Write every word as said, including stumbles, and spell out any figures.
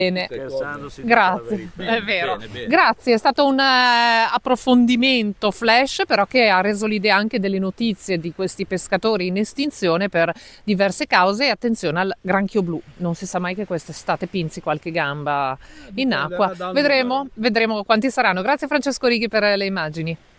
Bene. Scherzando si dice la Grazie, verità. è vero. Bene, bene. Grazie, è stato un eh, approfondimento flash, però che ha reso l'idea anche delle notizie di questi pescatori in estinzione per diverse cause. E attenzione al granchio blu, non si sa mai che quest'estate pinzi qualche gamba in acqua. Vedremo, vedremo quanti saranno. Grazie Francesco Righi per le immagini.